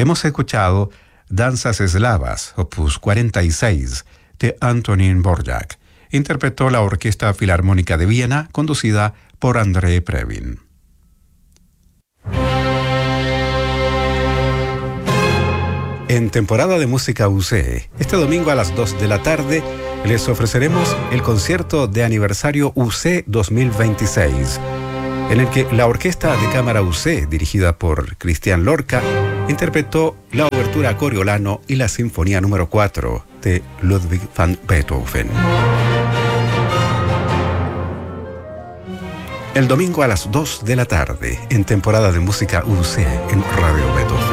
Hemos escuchado Danzas Eslavas, opus 46, de Antonín Dvořák. Interpretó la Orquesta Filarmónica de Viena, conducida por André Previn. En temporada de música UC, este domingo a las 2 de la tarde, les ofreceremos el concierto de aniversario UC 2026, en el que la Orquesta de Cámara UC, dirigida por Cristian Lorca, interpretó la obertura a Coriolano y la Sinfonía número 4 de Ludwig van Beethoven. El domingo a las 2 de la tarde, en temporada de música UC en Radio Beethoven.